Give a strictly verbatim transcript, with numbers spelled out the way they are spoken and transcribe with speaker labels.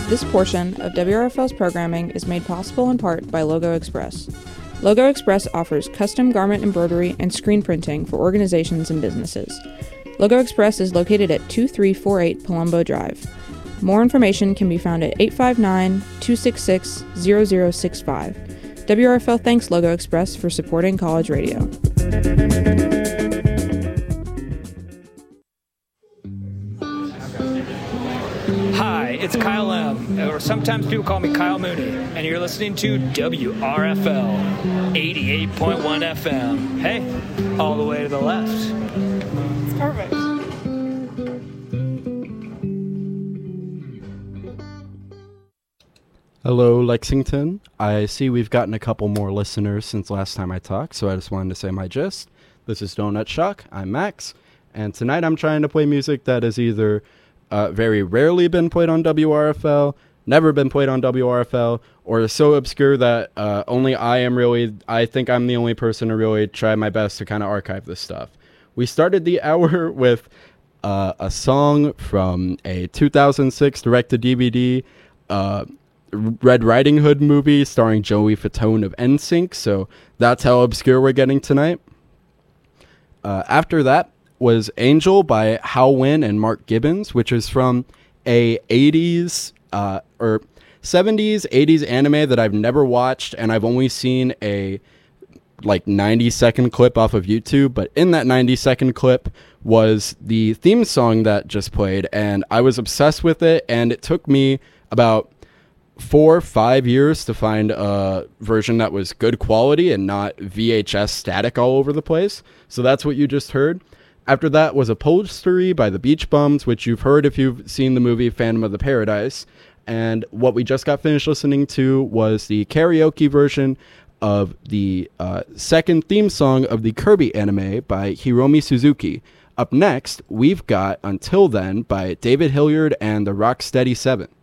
Speaker 1: This portion of W R F L's programming is made possible in part by Logo Express. Logo Express offers custom garment embroidery and screen printing for organizations and businesses. Logo Express is located at two three four eight Palumbo Drive. More information can be found at eight five nine, two six six, zero zero six five. W R F L thanks Logo Express for supporting college radio.
Speaker 2: Hi, it's Kyle M., or sometimes people call me Kyle Mooney, and you're listening to W R F L eighty-eight point one F M. Hey, all the way to the left.
Speaker 1: It's perfect.
Speaker 3: Hello, Lexington. I see we've gotten a couple more listeners since last time I talked, so I just wanted to say my gist. This is Donut Shock. I'm Max, and tonight I'm trying to play music that has either uh, very rarely been played on W R F L, never been played on W R F L, or is so obscure that uh, only I am really, I think I'm the only person to really try my best to kind of archive this stuff. We started the hour with uh, a song from a two thousand six direct-to-D V D uh, Red Riding Hood movie starring Joey Fatone of N Sync, so that's how obscure we're getting tonight. Uh, after that was Angel by Hal Wynn and Mark Gibbons, which is from a eighties uh, or seventies, eighties anime that I've never watched, and I've only seen a like ninety second clip off of YouTube, but in that ninety second clip was the theme song that just played, and I was obsessed with it, and it took me about four, five years to find a version that was good quality and not V H S static all over the place. So that's what you just heard. After that was Upholstery by the Beach Bums, which you've heard if you've seen the movie Phantom of the Paradise. And what we just got finished listening to was the karaoke version of the uh, second theme song of the Kirby anime by Hiromi Suzuki. Up next, we've got Until Then by David Hilliard and the Rocksteady Seven.